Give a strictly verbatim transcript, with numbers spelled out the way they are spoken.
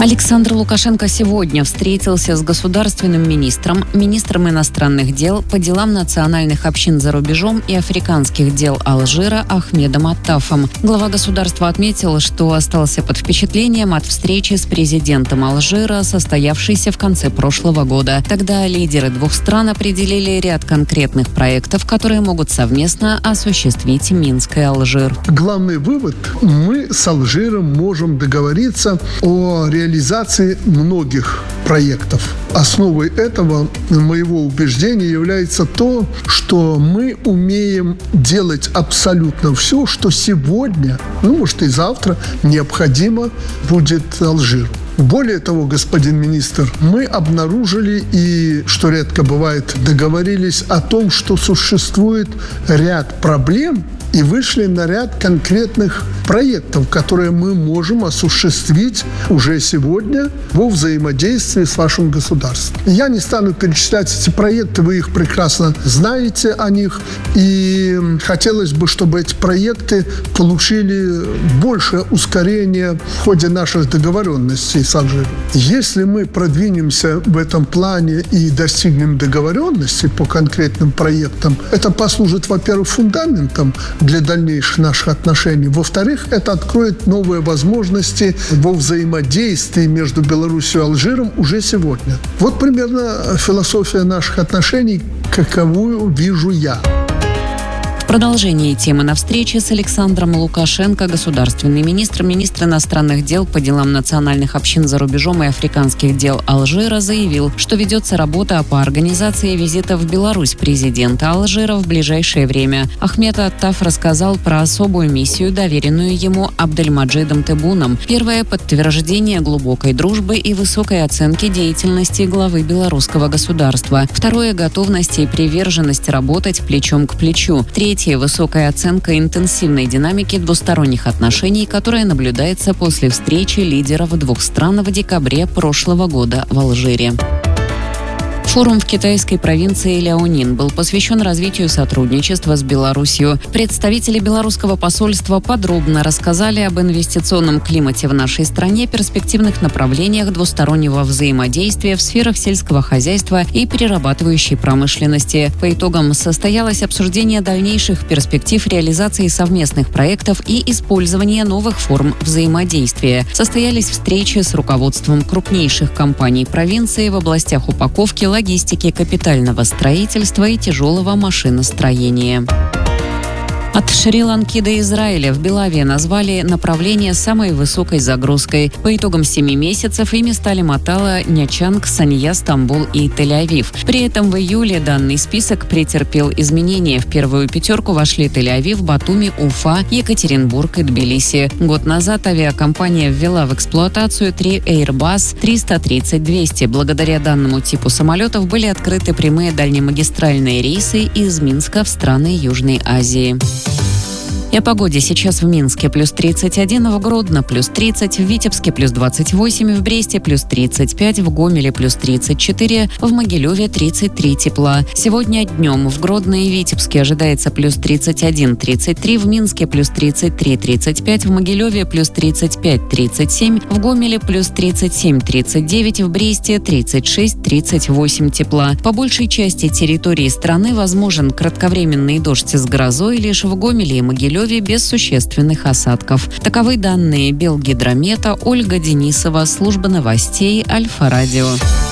Александр Лукашенко сегодня встретился с государственным министром, министром иностранных дел по делам национальных общин за рубежом и африканских дел Алжира Ахмедом Аттафом. Глава государства отметил, что остался под впечатлением от встречи с президентом Алжира, состоявшейся в конце прошлого года. Тогда лидеры двух стран определили ряд конкретных проектов, которые могут совместно осуществить Минск и Алжир. Главный вывод – мы с Алжиром можем договориться о реализации многих проектов. Основой этого, моего убеждения, является то, что мы умеем делать абсолютно все, что сегодня, ну, может, и завтра необходимо будет Алжиру. Более того, господин министр, мы обнаружили и, что редко бывает, договорились о том, что существует ряд проблем, и вышли на ряд конкретных проектов, которые мы можем осуществить уже сегодня во взаимодействии с вашим государством. Я не стану перечислять эти проекты, вы их прекрасно знаете о них, и хотелось бы, чтобы эти проекты получили большее ускорение в ходе наших договоренностей с Алжиром. Если мы продвинемся в этом плане и достигнем договоренности по конкретным проектам, это послужит, во-первых, фундаментом для дальнейших наших отношений. Во-вторых, это откроет новые возможности во взаимодействии между Беларусью и Алжиром уже сегодня. Вот примерно философия наших отношений, каковую вижу я. В продолжении темы на встрече с Александром Лукашенко государственный министр, министр иностранных дел по делам национальных общин за рубежом и африканских дел Алжира заявил, что ведется работа по организации визита в Беларусь президента Алжира в ближайшее время. Ахмед Аттаф рассказал про особую миссию, доверенную ему Абдельмаджидом Тебуном. Первое – подтверждение глубокой дружбы и высокой оценки деятельности главы белорусского государства. Второе – готовность и приверженность работать плечом к плечу. Третье – высокая оценка интенсивной динамики двусторонних отношений, которая наблюдается после встречи лидеров двух стран в декабре прошлого года в Алжире. Форум в китайской провинции Ляонин был посвящен развитию сотрудничества с Беларусью. Представители белорусского посольства подробно рассказали об инвестиционном климате в нашей стране, перспективных направлениях двустороннего взаимодействия в сферах сельского хозяйства и перерабатывающей промышленности. По итогам состоялось обсуждение дальнейших перспектив реализации совместных проектов и использования новых форм взаимодействия. Состоялись встречи с руководством крупнейших компаний провинции в областях упаковки, логистики, капитального строительства и тяжелого машиностроения. От Шри-Ланки до Израиля в Белаве назвали направление самой высокой загрузкой. По итогам семи месяцев ими стали Матала, Нячанг, Санья, Стамбул и Тель-Авив. При этом в июле данный список претерпел изменения. В первую пятерку вошли Тель-Авив, Батуми, Уфа, Екатеринбург и Тбилиси. Год назад авиакомпания ввела в эксплуатацию три Airbus триста тридцать двести. Благодаря данному типу самолетов были открыты прямые дальнемагистральные рейсы из Минска в страны Южной Азии. И о погоде. Сейчас в Минске плюс тридцать один, в Гродно плюс тридцать, в Витебске плюс двадцать восемь, в Бресте плюс тридцать пять, в Гомеле плюс тридцать четыре, в Могилеве тридцать три тепла. Сегодня днем в Гродно и Витебске ожидается плюс тридцать один тридцать три, в Минске плюс тридцать три тридцать пять, в Могилеве плюс тридцать пять тридцать семь, в Гомеле плюс тридцать семь тридцать девять, в Бресте тридцать шесть тридцать восемь тепла. По большей части территории страны возможен кратковременный дождь с грозой, лишь в Гомеле и Могилеве без существенных осадков. Таковы данные Белгидромета. Ольга Денисова, служба новостей Альфа-Радио.